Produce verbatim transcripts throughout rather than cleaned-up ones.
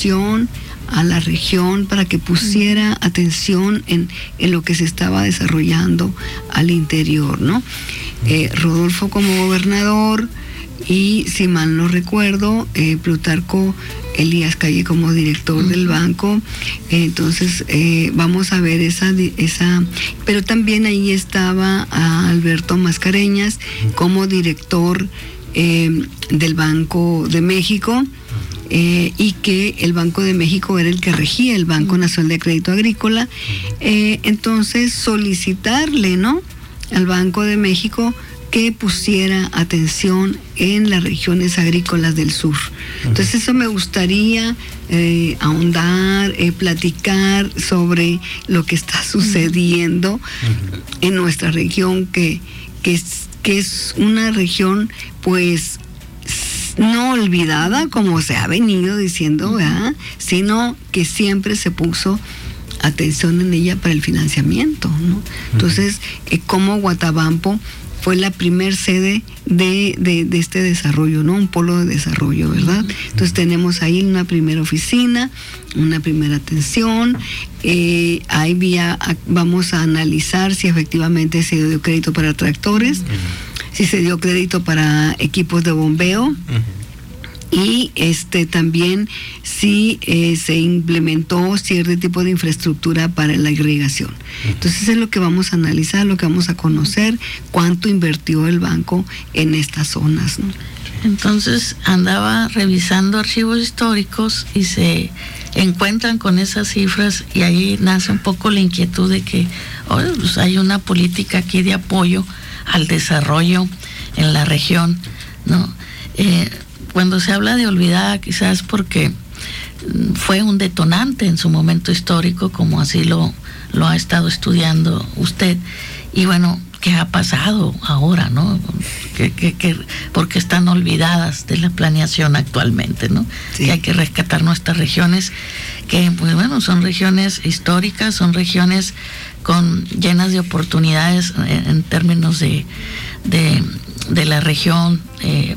atención a la región, para que pusiera atención en, en lo que se estaba desarrollando al interior, ¿no? Eh, Rodolfo como gobernador y, si mal no recuerdo, eh, Plutarco Elías Calle como director uh-huh. del banco. Eh, entonces eh, vamos a ver esa, esa, pero también ahí estaba a Alberto Mascareñas como director eh, del Banco de México. Eh, y que el Banco de México era el que regía el Banco Nacional de Crédito Agrícola. Eh, entonces solicitarle, ¿no?, al Banco de México que pusiera atención en las regiones agrícolas del sur. Entonces eso me gustaría eh, ahondar, eh, platicar sobre lo que está sucediendo en nuestra región, que, que, es, que es una región pues no olvidada, como se ha venido diciendo, ¿verdad?, sino que siempre se puso atención en ella para el financiamiento, ¿no? Entonces, eh, como Guatabampo fue la primer sede de, de, de este desarrollo, ¿no? Un polo de desarrollo, ¿verdad? Entonces tenemos ahí una primera oficina, una primera atención, eh, ahí vía, vamos a analizar si efectivamente se dio crédito para tractores, uh-huh. si se dio crédito para equipos de bombeo, uh-huh. y este también si eh, se implementó cierto tipo de infraestructura para la irrigación. Uh-huh. Entonces es lo que vamos a analizar, lo que vamos a conocer, cuánto invirtió el banco en estas zonas, ¿no? Entonces andaba revisando archivos históricos y se encuentran con esas cifras, y ahí nace un poco la inquietud de que oh, pues hay una política aquí de apoyo al desarrollo en la región, ¿no? Eh, cuando se habla de olvidada, quizás porque fue un detonante en su momento histórico, como así lo, lo ha estado estudiando usted, y bueno, ¿qué ha pasado ahora, no? Que, que, que, porque están olvidadas de la planeación actualmente, ¿no? Sí. Que hay que rescatar nuestras regiones, que pues bueno, son regiones históricas, son regiones con llenas de oportunidades en, en términos de, de, de la región, eh,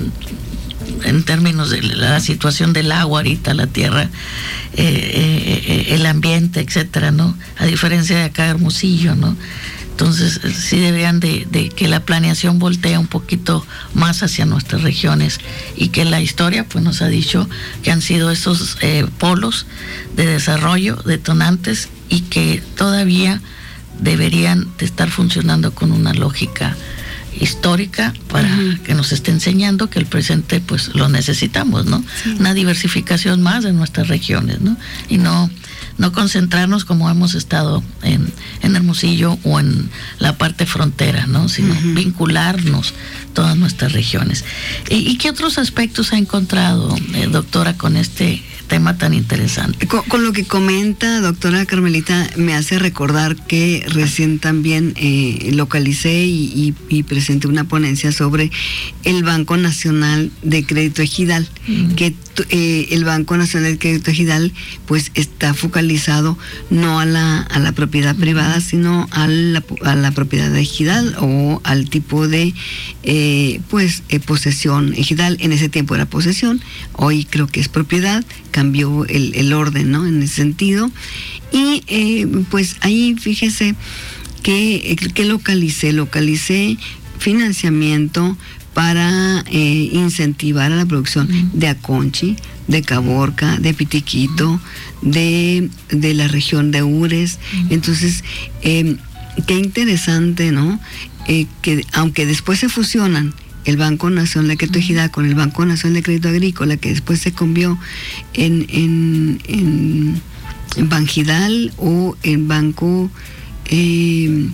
en términos de la situación del agua ahorita, la tierra, eh, eh, el ambiente, etcétera, ¿no? A diferencia de acá Hermosillo, ¿no? Entonces sí deberían de, de que la planeación voltee un poquito más hacia nuestras regiones, y que la historia pues nos ha dicho que han sido esos eh, polos de desarrollo detonantes, y que todavía deberían de estar funcionando con una lógica histórica para uh-huh. que nos esté enseñando que el presente pues lo necesitamos, ¿no? Sí. Una diversificación más de nuestras regiones, ¿no? Y no no concentrarnos como hemos estado en, en Hermosillo o en la parte frontera, ¿no? Sino uh-huh. vincularnos todas nuestras regiones. ¿Y, y qué otros aspectos ha encontrado, eh, doctora, con este tema tan interesante? Con, con lo que comenta doctora Carmelita, me hace recordar que recién también eh, localicé y, y, y presenté una ponencia sobre el Banco Nacional de Crédito Ejidal, mm. que eh, el Banco Nacional de Crédito Ejidal pues está focalizado no a la, a la propiedad privada, sino a la, a la propiedad ejidal, o al tipo de eh, pues eh, posesión ejidal. En ese tiempo era posesión, hoy creo que es propiedad, cambió el, el orden, ¿no? En ese sentido. Y eh, pues ahí fíjese que, que localicé, localicé financiamiento para eh, incentivar a la producción uh-huh. de Aconchi, de Caborca, de Pitiquito, uh-huh. de, de la región de Ures. Uh-huh. Entonces, eh, qué interesante, ¿no? Eh, que aunque después se fusionan el Banco Nacional de Crédito Ejidal con el Banco Nacional de Crédito Agrícola, que después se convirtió en, en, en, en Banjidal, o en Banco... Eh,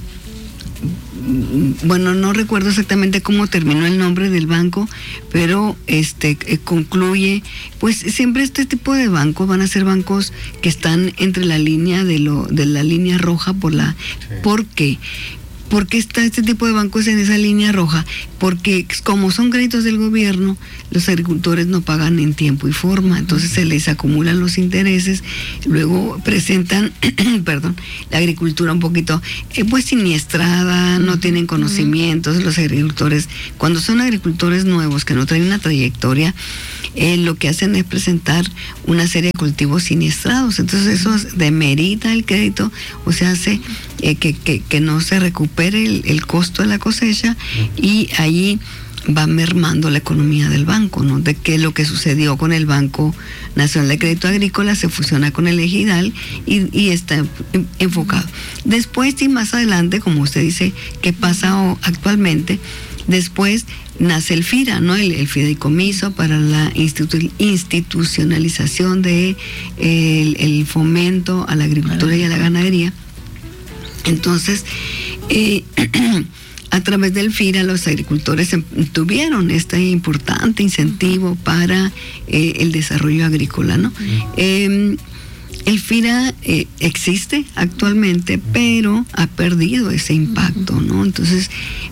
bueno, no recuerdo exactamente cómo terminó el nombre del banco, pero este eh, concluye, pues siempre este tipo de bancos van a ser bancos que están entre la línea de lo de la línea roja, por la sí. ¿Por qué? ¿Por qué está este tipo de bancos en esa línea roja? Porque como son créditos del gobierno, los agricultores no pagan en tiempo y forma, entonces se les acumulan los intereses, luego presentan, perdón, la agricultura un poquito eh, pues siniestrada, no tienen conocimientos. Los agricultores, cuando son agricultores nuevos que no traen una trayectoria, eh, lo que hacen es presentar una serie de cultivos siniestrados. Entonces eso demerita el crédito, o sea, hace eh, que, que, que no se recupere el, el costo de la cosecha, y ahí va mermando la economía del banco, ¿no? De que lo que sucedió con el Banco Nacional de Crédito Agrícola se fusiona con el Ejidal y, y está enfocado. Después y más adelante, como usted dice, ¿qué pasa actualmente? Después nace el FIRA, ¿no? El, el fideicomiso para la institu- institucionalización de eh, el, el fomento a la agricultura y a la ganadería. Entonces, eh, a través del FIRA los agricultores tuvieron este importante incentivo para eh, el desarrollo agrícola, ¿no? Eh, el FIRA eh, existe actualmente, pero ha perdido ese impacto, ¿no? Entonces,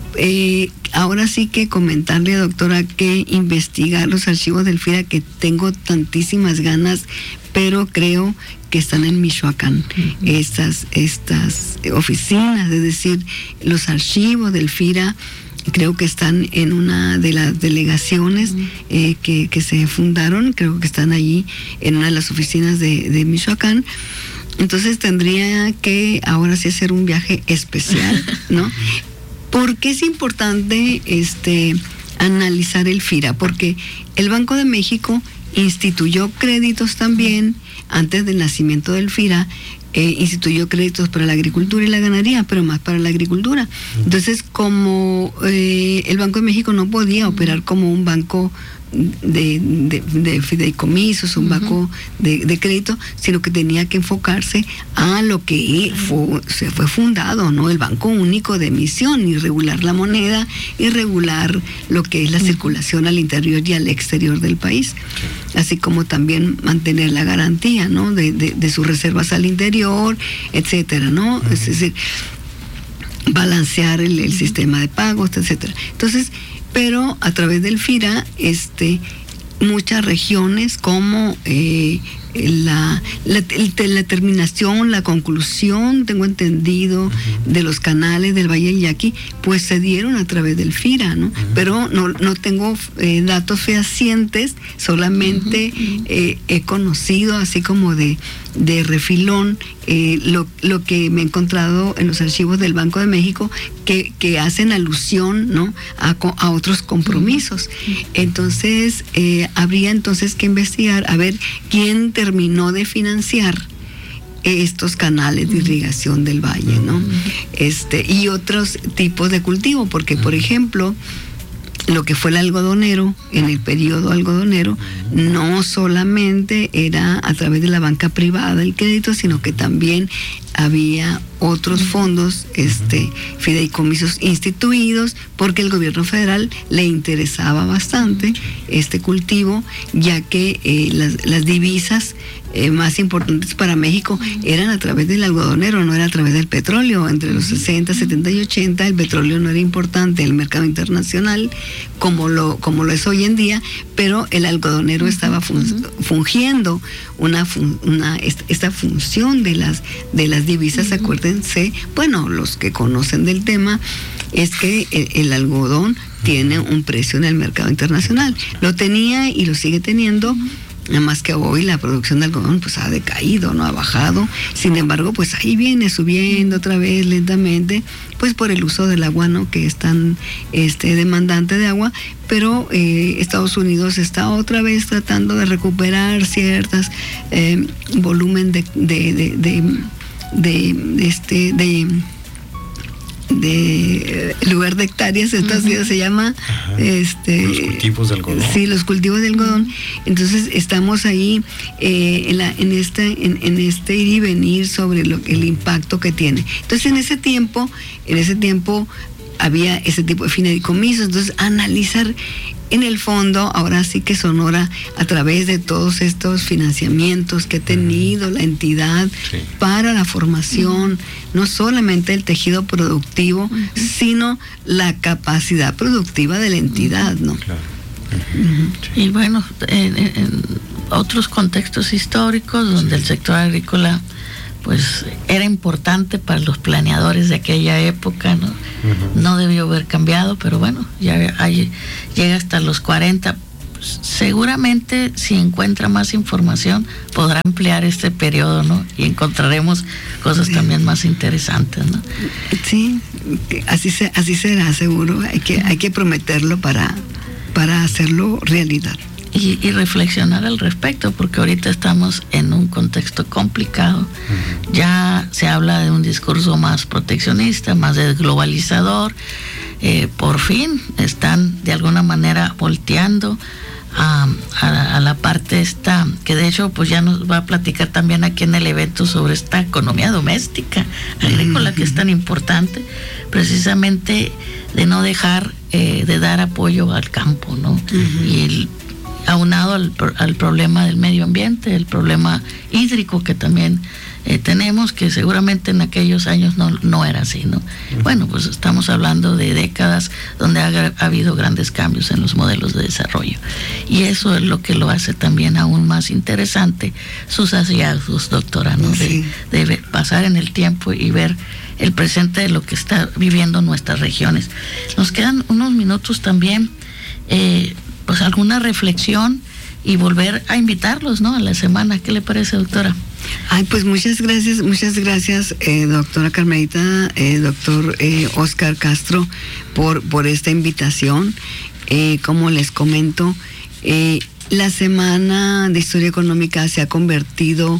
eh, ahora sí que comentarle, doctora, que investigar los archivos del FIRA, que tengo tantísimas ganas, pero creo que están en Michoacán, uh-huh. estas, estas oficinas, es decir, los archivos del FIRA, creo que están en una de las delegaciones uh-huh. eh, que, que se fundaron, creo que están allí en una de las oficinas de, de Michoacán. Entonces tendría que ahora sí hacer un viaje especial, ¿no? ¿Por qué es importante este, analizar el FIRA? Porque el Banco de México instituyó créditos también antes del nacimiento del FIRA, eh, instituyó créditos para la agricultura y la ganadería, pero más para la agricultura. Entonces, como eh, el Banco de México no podía operar como un banco de, de, de fideicomisos, un uh-huh. banco de, de crédito, sino que tenía que enfocarse a lo que fue, se fue fundado, ¿no? El Banco Único de Emisión, y regular la moneda y regular lo que es la uh-huh. circulación al interior y al exterior del país, así como también mantener la garantía, ¿no? de, de, de sus reservas al interior, etcétera, ¿no? Uh-huh. Es decir, balancear el, el uh-huh. sistema de pagos, etcétera. Entonces, pero a través del FIRA, este, muchas regiones como eh, la, la, la terminación, la conclusión, tengo entendido, uh-huh. de los canales del Valle del Yaqui, pues se dieron a través del FIRA, ¿no? Uh-huh. Pero no, no tengo eh, datos fehacientes, solamente uh-huh. eh, he conocido así como de, de refilón eh, lo, lo que me he encontrado en los archivos del Banco de México, que, que hacen alusión, ¿no? a, a otros compromisos. Uh-huh. Entonces, eh, habría entonces que investigar a ver quién terminó de financiar estos canales de irrigación del valle, ¿no? Este, y otros tipos de cultivo, porque por ejemplo, lo que fue el algodonero, en el periodo algodonero, no solamente era a través de la banca privada el crédito, sino que también había otros fondos, este, fideicomisos instituidos, porque el gobierno federal le interesaba bastante este cultivo, ya que eh, las, las divisas eh, más importantes para México eran a través del algodonero, no era a través del petróleo. Entre los sesenta, setenta y ochenta el petróleo no era importante en el mercado internacional como lo, como lo es hoy en día, pero el algodonero estaba fun, fungiendo una, fun, una esta función de las, de las divisas. Uh-huh. Acuérdense, bueno, los que conocen del tema, es que el, el algodón tiene un precio en el mercado internacional. Lo tenía y lo sigue teniendo. Nada más que hoy la producción de algodón pues ha decaído, no ha bajado. Sin embargo, pues ahí viene subiendo otra vez lentamente, pues por el uso del agua, ¿no? Que es tan este, demandante de agua. Pero eh, Estados Unidos está otra vez tratando de recuperar ciertas eh, volumen de, de, de, de, de, de este de de eh, lugar de hectáreas, Estados Unidos se llama. Ajá. este los cultivos de algodón. Sí, los cultivos de algodón. Entonces estamos ahí eh, en, la, en este en, en este ir y venir sobre lo, el impacto que tiene. Entonces en ese tiempo, en ese tiempo había ese tipo de fideicomisos. Entonces analizar en el fondo, ahora sí que Sonora, a través de todos estos financiamientos que ha tenido la entidad, sí, para la formación, no solamente el tejido productivo, uh-huh, sino la capacidad productiva de la entidad, ¿no? Claro. Uh-huh. Sí. Y bueno, en, en otros contextos históricos donde sí, el sector agrícola pues era importante para los planeadores de aquella época, ¿no? Uh-huh. No debió haber cambiado, pero bueno, ya hay, llega hasta los cuarenta, seguramente si encuentra más información podrá ampliar este periodo, ¿no? Y encontraremos cosas sí. también más interesantes, ¿no? Sí, así se, así será seguro. Hay que hay que prometerlo para para hacerlo realidad. Y, y reflexionar al respecto, porque ahorita estamos en un contexto complicado. Ya se habla de un discurso más proteccionista, más desglobalizador. Eh, por fin están de alguna manera volteando a, a, a la parte esta, que de hecho pues ya nos va a platicar también aquí en el evento sobre esta economía doméstica, agrícola, uh-huh. que es tan importante, precisamente de no dejar eh, de dar apoyo al campo, ¿no? Uh-huh. Y el, aunado al, al problema del medio ambiente, el problema hídrico que también eh, tenemos, que seguramente en aquellos años no, no era así, ¿no? Uh-huh. Bueno, pues estamos hablando de décadas donde ha, ha habido grandes cambios en los modelos de desarrollo, y eso es lo que lo hace también aún más interesante sus hallazgos, doctora, ¿no? Sí. De, de pasar en el tiempo y ver el presente de lo que está viviendo nuestras regiones. Nos quedan unos minutos también, eh, pues alguna reflexión y volver a invitarlos, ¿no? A la semana. ¿Qué le parece, doctora? Ay, pues muchas gracias, muchas gracias, eh, doctora Carmelita, eh, doctor eh, Oscar Castro, por, por esta invitación. Eh, como les comento, eh, la Semana de Historia Económica se ha convertido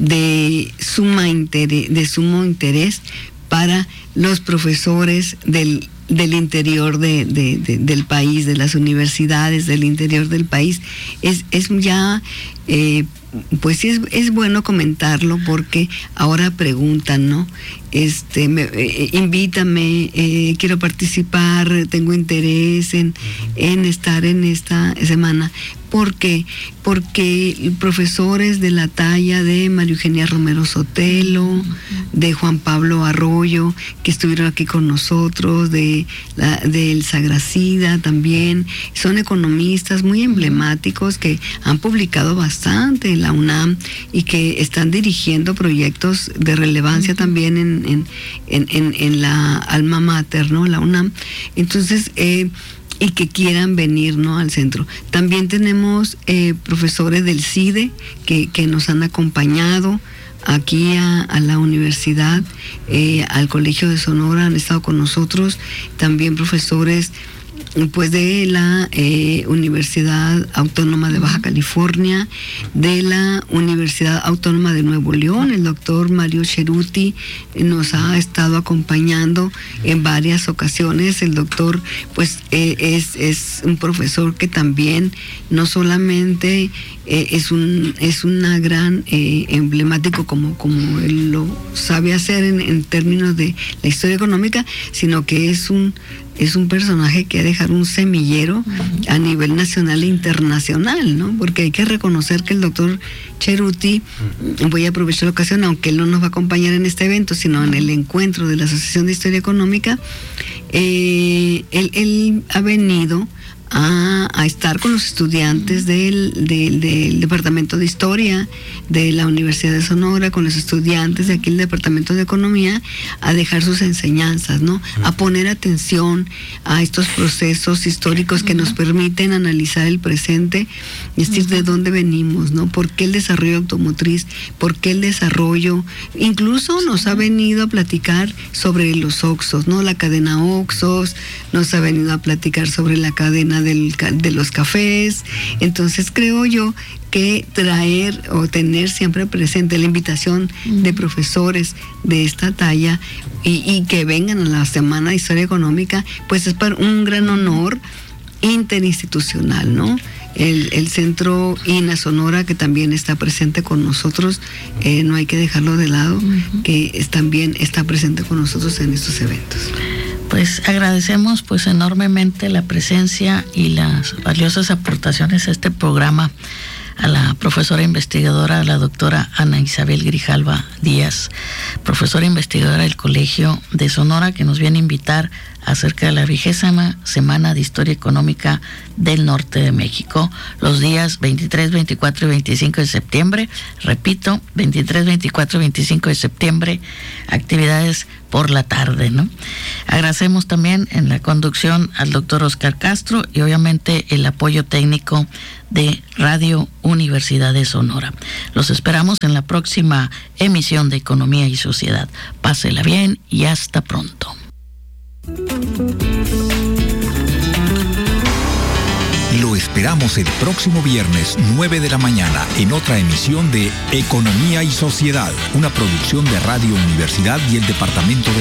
de suma interés, de sumo interés para los profesores del del interior de, de, de, del país, de las universidades del interior del país. Es, es ya, eh, pues sí es, es bueno comentarlo, porque ahora preguntan, ¿no? Este, me, eh, invítame, eh, quiero participar, tengo interés en, en estar en esta semana. ¿Por qué? Porque profesores de la talla de María Eugenia Romero Sotelo, de Juan Pablo Arroyo, que estuvieron aquí con nosotros, de, la, de Elsa Gracida también, son economistas muy emblemáticos que han publicado bastante en la UNAM y que están dirigiendo proyectos de relevancia también en, en, en, en, en la alma mater, ¿no? La UNAM. Entonces, eh, y que quieran venir, ¿no? Al centro. También tenemos eh, profesores del CIDE que, que nos han acompañado aquí a, a la universidad, eh, al Colegio de Sonora, han estado con nosotros. También profesores pues de la eh, Universidad Autónoma de Baja California, de la Universidad Autónoma de Nuevo León. El doctor Mario Ceruti nos ha estado acompañando en varias ocasiones. El doctor pues eh, es, es un profesor que también no solamente eh, es un es una gran eh, emblemático como, como él lo sabe hacer en, en términos de la historia económica, sino que es un es un personaje que ha dejado un semillero a nivel nacional e internacional, ¿no? Porque hay que reconocer que el doctor Ceruti, voy a aprovechar la ocasión, aunque él no nos va a acompañar en este evento, sino en el encuentro de la Asociación de Historia Económica, eh, él, él ha venido A, a estar con los estudiantes del, del, del Departamento de Historia de la Universidad de Sonora, con los estudiantes de aquí el Departamento de Economía, a dejar sus enseñanzas, ¿no? A poner atención a estos procesos históricos que nos permiten analizar el presente, es decir, de dónde venimos, ¿no? ¿Por qué el desarrollo automotriz? ¿Por qué el desarrollo? Incluso nos ha venido a platicar sobre los Oxxos, ¿no? La cadena Oxxos, nos ha venido a platicar sobre la cadena Del, de los cafés. Entonces creo yo que traer o tener siempre presente la invitación uh-huh. de profesores de esta talla y, y que vengan a la Semana de Historia Económica, pues es para un gran honor interinstitucional, ¿no? El, el Centro I N A Sonora, que también está presente con nosotros, eh, no hay que dejarlo de lado, uh-huh. que es, también está presente con nosotros en estos eventos. Pues agradecemos pues enormemente la presencia y las valiosas aportaciones a este programa a la profesora investigadora, la doctora Ana Isabel Grijalva Díaz, profesora investigadora del Colegio de Sonora, que nos viene a invitar acerca de la vigésima Semana de Historia Económica del Norte de México, los días veintitrés, veinticuatro y veinticinco de septiembre. Repito, veintitrés, veinticuatro y veinticinco de septiembre, actividades por la tarde, ¿no? Agradecemos también en la conducción al doctor Oscar Castro y obviamente el apoyo técnico de Radio Universidad de Sonora. Los esperamos en la próxima emisión de Economía y Sociedad. Pásela bien y hasta pronto. Lo esperamos el próximo viernes nueve de la mañana en otra emisión de Economía y Sociedad, una producción de Radio Universidad y el Departamento de